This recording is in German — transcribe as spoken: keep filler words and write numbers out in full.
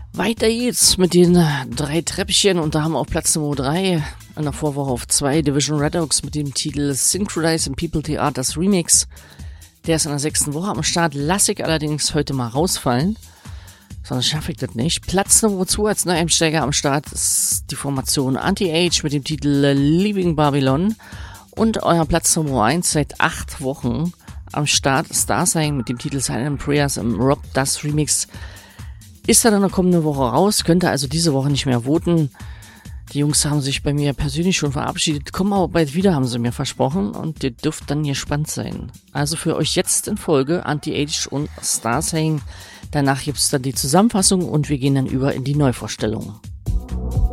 Weiter geht's mit den drei Treppchen und da haben wir auf Platz Nummer drei in der Vorwoche auf zwei Division Redux mit dem Titel Synchronize in People Theaters Remix. Der ist in der sechsten Woche am Start, lasse ich allerdings heute mal rausfallen, sonst schaffe ich das nicht. Platz Nummer zwei als Neueinsteiger am Start ist die Formation Anti-Age mit dem Titel Leaving Babylon und euer Platz Nummer eins seit acht Wochen am Start Starsign mit dem Titel Silent Prayers im Rob Das Remix. Ist er dann in der kommenden Woche raus, könnt ihr also diese Woche nicht mehr voten. Die Jungs haben sich bei mir persönlich schon verabschiedet, kommen aber bald wieder, haben sie mir versprochen und ihr dürft dann gespannt sein. Also für euch jetzt in Folge Anti-Age und Starsign. Danach gibt's dann die Zusammenfassung und wir gehen dann über in die Neuvorstellung.